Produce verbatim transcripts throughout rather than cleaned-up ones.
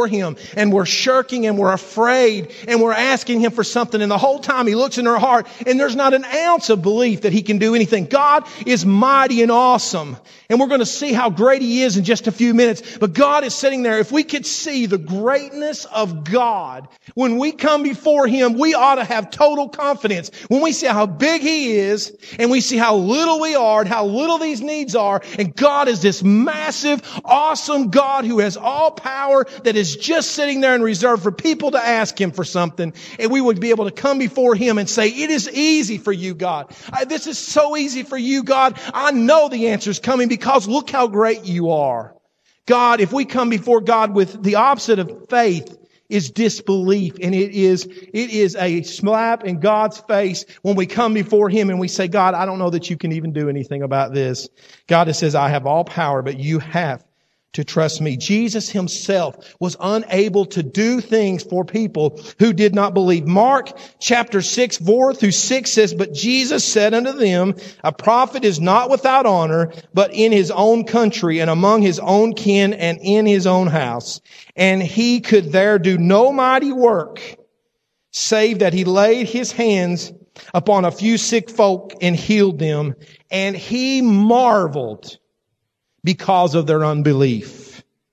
before Him and we're shirking and we're afraid and we're asking Him for something, and the whole time He looks in our heart and there's not an ounce of belief that He can do anything. God is mighty and awesome, and we're going to see how great He is in just a few minutes. But God is sitting there. If we could see the greatness of God, when we come before Him, we ought to have total confidence. When we see how big He is and we see how little we are and how little these needs are, and God is this massive, awesome God who has all power that is just sitting there and reserved for people to ask Him for something, and we would be able to come before Him and say, it is easy for you, God. I, this is so easy for you, God. I know the answer is coming because look how great you are. God, if we come before God with the opposite of faith, is disbelief, and it is it is a slap in God's face when we come before Him and we say, God, I don't know that you can even do anything about this. God says, I have all power, but you have to trust me. Jesus Himself was unable to do things for people who did not believe. Mark chapter six, four through six says, but Jesus said unto them, a prophet is not without honor, but in his own country and among his own kin and in his own house. And He could there do no mighty work, save that He laid His hands upon a few sick folk and healed them. And He marveled because of their unbelief.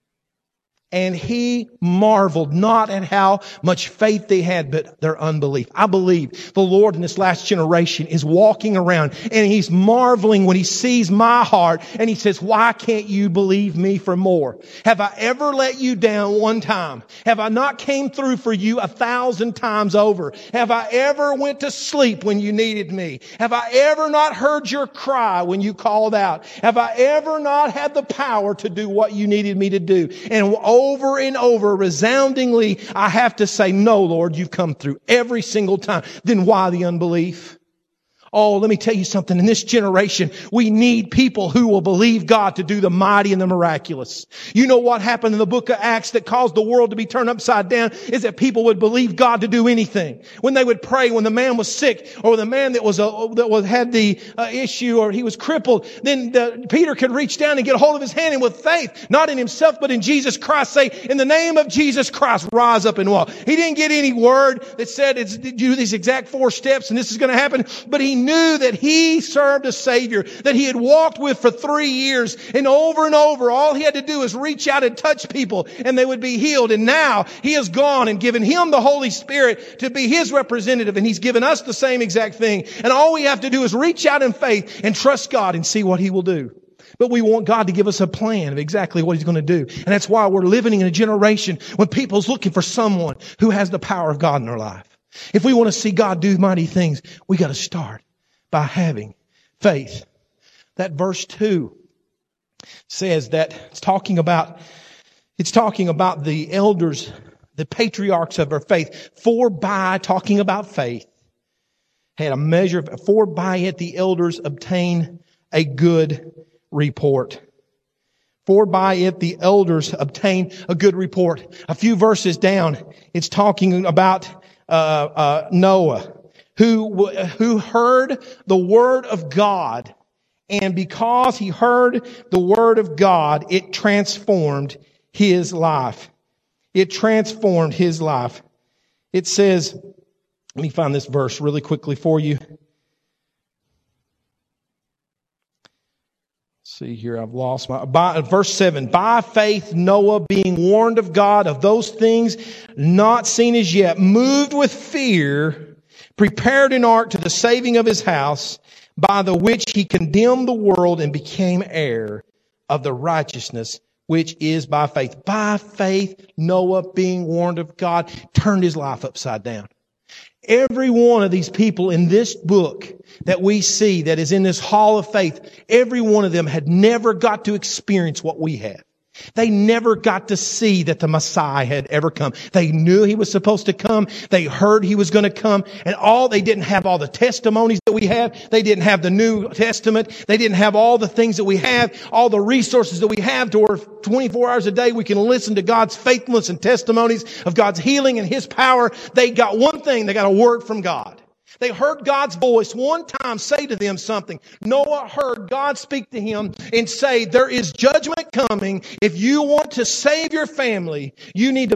And He marveled not at how much faith they had, but their unbelief. I believe the Lord in this last generation is walking around and He's marveling when He sees my heart and He says, why can't you believe me for more? Have I ever let you down one time? Have I not came through for you a thousand times over? Have I ever went to sleep when you needed me? Have I ever not heard your cry when you called out? Have I ever not had the power to do what you needed me to do? And over and over, resoundingly, I have to say, no, Lord, you've come through every single time. Then why the unbelief? Oh, let me tell you something. In this generation, we need people who will believe God to do the mighty and the miraculous. You know what happened in the book of Acts that caused the world to be turned upside down is that people would believe God to do anything. When they would pray, when the man was sick, or the man that was a, that was had the uh, issue, or he was crippled, then the, Peter could reach down and get a hold of his hand, and with faith, not in himself but in Jesus Christ, say, in the name of Jesus Christ, rise up and walk. He didn't get any word that said it's do these exact four steps and this is going to happen, but he knew that he served a Savior that he had walked with for three years, and over and over all he had to do is reach out and touch people and they would be healed. And now he has gone and given him the Holy Spirit to be his representative, and he's given us the same exact thing, and all we have to do is reach out in faith and trust God and see what He will do. But we want God to give us a plan of exactly what He's going to do. And that's why we're living in a generation when people's looking for someone who has the power of God in their life. If we want to see God do mighty things, we got to start by having faith. That verse two says that it's talking about, it's talking about the elders, the patriarchs of our faith. For by, talking about faith, had a measure of, for by it the elders obtain a good report. For by it the elders obtain a good report. A few verses down, it's talking about uh, uh, Noah, who who heard the word of God, and because he heard the word of God, it transformed his life. It transformed his life. It says, let me find this verse really quickly for you. See here, I've lost my, by, verse seven, by faith Noah, being warned of God of those things not seen as yet, moved with fear, prepared an ark to the saving of his house, by the which he condemned the world and became heir of the righteousness which is by faith. By faith, Noah, being warned of God, turned his life upside down. Every one of these people in this book that we see that is in this hall of faith, every one of them had never got to experience what we have. They never got to see that the Messiah had ever come. They knew He was supposed to come. They heard He was going to come. And all, they didn't have all the testimonies that we have. They didn't have the New Testament. They didn't have all the things that we have, all the resources that we have to where twenty-four hours a day we can listen to God's faithfulness and testimonies of God's healing and His power. They got one thing. They got a word from God. They heard God's voice one time say to them something. Noah heard God speak to him and say, there is judgment coming. If you want to save your family, you need to